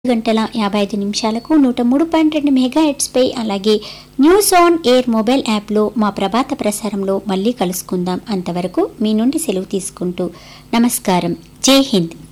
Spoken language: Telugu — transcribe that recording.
గంటల 55 నిమిషాలకు 103.2 మెగాహెర్ట్జ్పై అలాగే న్యూస్ ఆన్ ఎయిర్ మొబైల్ యాప్లో మా ప్రభాత ప్రసారంలో మళ్ళీ కలుసుకుందాం. అంతవరకు మీ నుండి సెలవు తీసుకుంటూ నమస్కారం. జై హింద్.